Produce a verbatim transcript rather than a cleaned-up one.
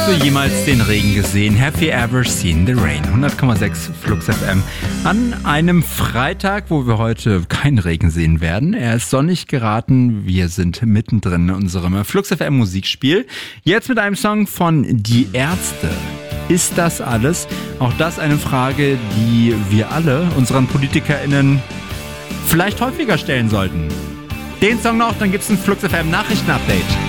Hast du jemals den Regen gesehen? Have you ever seen the rain? hundert Komma sechs Flux F M an einem Freitag, wo wir heute keinen Regen sehen werden. Er ist sonnig geraten. Wir sind mittendrin in unserem Flux F M Musikspiel. Jetzt mit einem Song von Die Ärzte. Ist das alles? Auch das eine Frage, die wir alle unseren PolitikerInnen vielleicht häufiger stellen sollten. Den Song noch, dann gibt's ein Flux F M Nachrichtenupdate.